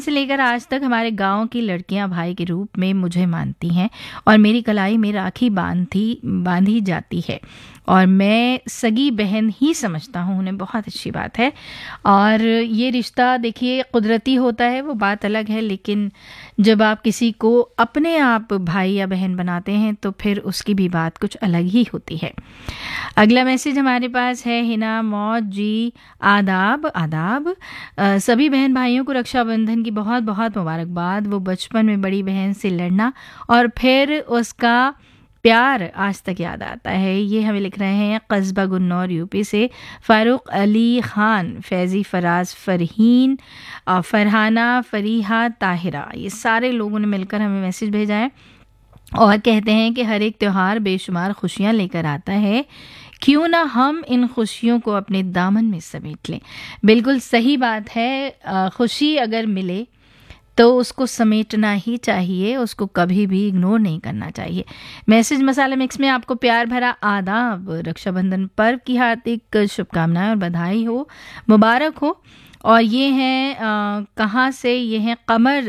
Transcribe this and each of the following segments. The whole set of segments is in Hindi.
से लेकर आज तक हमारे गांव की लड़कियां भाई के रूप में मुझे मानती हैं और मेरी कलाई में राखी बांधी जाती है और मैं सगी बहन ही समझता हूँ उन्हें। बहुत अच्छी बात है। और ये रिश्ता देखिए कुदरती होता है, वो बात अलग है, लेकिन जब आप किसी को अपने आप भाई या बहन बनाते हैं तो फिर उसकी भी बात कुछ अलग ही होती है। अगला मैसेज हमारे पास है हिना मौज जी। आदाब आदाब। सभी बहन भाइयों को रक्षाबंधन की बहुत बहुत मुबारकबाद। वो बचपन में बड़ी बहन से लड़ना और फिर उसका प्यार आज तक याद आता है। ये हमें लिख रहे हैं कस्बा गुन्नौर यूपी से फ़ारूक अली ख़ान, फैज़ी, फराज, फ़रहीन, फ़रहाना, फ़रीहा, ताहिरा, ये सारे लोगों ने मिलकर हमें मैसेज भेजा है और कहते हैं कि हर एक त्यौहार बेशुमार खुशियाँ लेकर आता है, क्यों ना हम इन खुशियों को अपने दामन में समेट लें। बिल्कुल सही बात है। खुशी अगर मिले तो उसको समेटना ही चाहिए, उसको कभी भी इग्नोर नहीं करना चाहिए। मैसेज मसाला मिक्स में आपको प्यार भरा आदाब। रक्षाबंधन पर्व की हार्दिक शुभकामनाएं और बधाई हो, मुबारक हो। और ये हैं कहाँ से, ये हैं कमर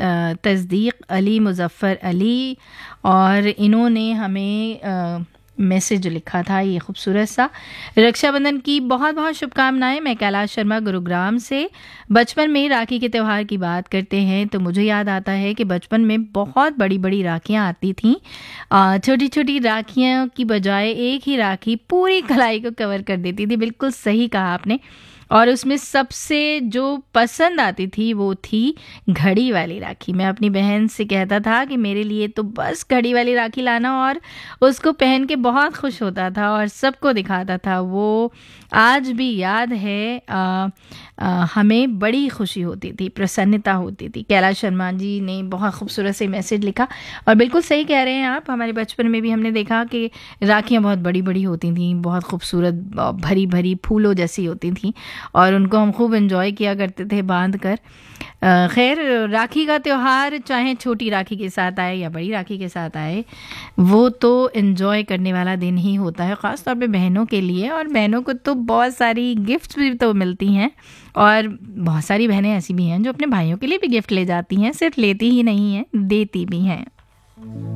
तस्दीक अली मुजफ्फर अली, और इन्होंने हमें मैसेज लिखा था ये खूबसूरत सा। रक्षाबंधन की बहुत बहुत शुभकामनाएं। मैं कैलाश शर्मा गुरुग्राम से। बचपन में राखी के त्यौहार की बात करते हैं तो मुझे याद आता है कि बचपन में बहुत बड़ी बड़ी राखियां आती थीं। छोटी छोटी राखियों की बजाय एक ही राखी पूरी कलाई को कवर कर देती थी। बिल्कुल सही कहा आपने। और उसमें सबसे जो पसंद आती थी वो थी घड़ी वाली राखी। मैं अपनी बहन से कहता था कि मेरे लिए तो बस घड़ी वाली राखी लाना, और उसको पहन के बहुत खुश होता था और सबको दिखाता था। वो आज भी याद है। हमें बड़ी खुशी होती थी, प्रसन्नता होती थी। कैलाश शर्मा जी ने बहुत खूबसूरत से मैसेज लिखा और बिल्कुल सही कह रहे हैं आप। हमारे बचपन में भी हमने देखा कि राखियाँ बहुत बड़ी बड़ी होती थीं, बहुत खूबसूरत, भरी भरी फूलों जैसी होती थीं और उनको हम खूब एंजॉय किया करते थे बांध कर। खैर, राखी का त्यौहार चाहे छोटी राखी के साथ आए या बड़ी राखी के साथ आए, वो तो एंजॉय करने वाला दिन ही होता है, ख़ास तौर पे बहनों के लिए। और बहनों को तो बहुत सारी गिफ्ट्स भी तो मिलती हैं, और बहुत सारी बहनें ऐसी भी हैं जो अपने भाइयों के लिए भी गिफ्ट ले जाती हैं, सिर्फ लेती ही नहीं हैं, देती भी हैं।